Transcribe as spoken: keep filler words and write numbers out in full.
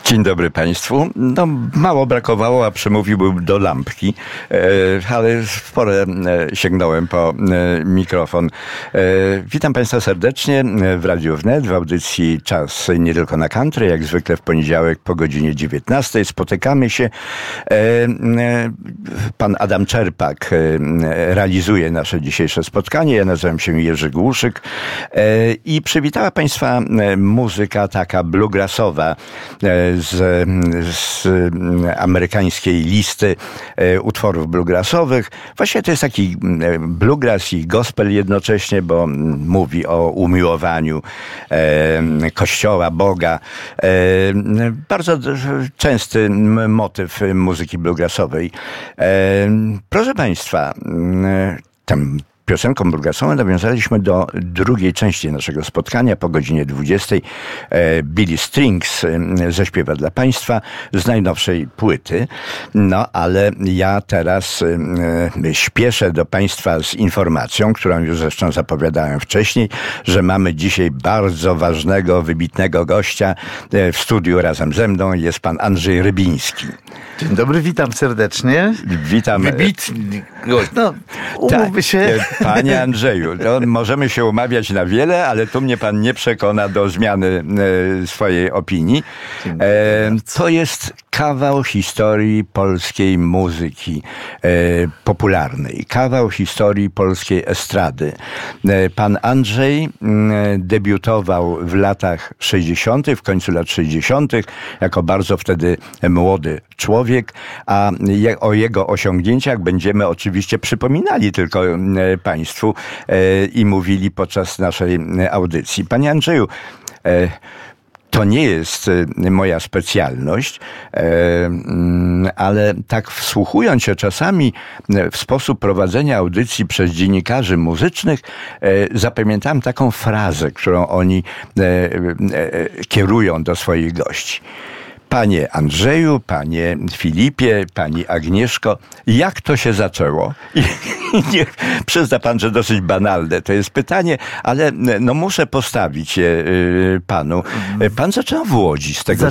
Dzień dobry Państwu. No, mało brakowało, a przemówiłbym do lampki, e, ale sporo e, sięgnąłem po e, mikrofon. E, witam Państwa serdecznie w Radiu Wnet, w audycji Czas nie tylko na country, jak zwykle w poniedziałek po godzinie dziewiętnastej. Spotykamy się. E, e, pan Adam Czerpak e, realizuje nasze dzisiejsze spotkanie. Ja nazywam się Jerzy Głuszyk e, i przywitała Państwa muzyka taka bluegrassowa, e, Z, z amerykańskiej listy e, utworów bluegrassowych. Właściwie to jest taki bluegrass i gospel jednocześnie, bo mówi o umiłowaniu e, Kościoła, Boga. E, bardzo częsty motyw muzyki bluegrassowej. E, proszę Państwa, tam piosenką bluegrassową nawiązaliśmy do drugiej części naszego spotkania po godzinie dwudziestej. Billy Strings zaśpiewa dla Państwa z najnowszej płyty. No, ale ja teraz śpieszę do Państwa z informacją, którą już zresztą zapowiadałem wcześniej, że mamy dzisiaj bardzo ważnego, wybitnego gościa w studiu razem ze mną. Jest pan Andrzej Rybiński. Dzień dobry, witam serdecznie. Witam. Wybitny gość. No, umówmy tak, się. Panie Andrzeju, no, możemy się umawiać na wiele, ale tu mnie pan nie przekona do zmiany e, swojej opinii. E, to jest kawał historii polskiej muzyki e, popularnej, kawał historii polskiej estrady. E, pan Andrzej e, debiutował w latach sześćdziesiątych, w końcu lat sześćdziesiątych, jako bardzo wtedy młody człowiek, a je, o jego osiągnięciach będziemy oczywiście przypominali tylko e, Państwu e, i mówili podczas naszej audycji. Panie Andrzeju, e, to nie jest moja specjalność, ale tak wsłuchując się czasami w sposób prowadzenia audycji przez dziennikarzy muzycznych, zapamiętałem taką frazę, którą oni kierują do swoich gości. Panie Andrzeju, panie Filipie, pani Agnieszko, jak to się zaczęło? I nie, przyzna pan, że dosyć banalne to jest pytanie, ale no muszę postawić je y, panu. Pan zaczął w Łodzi, z tego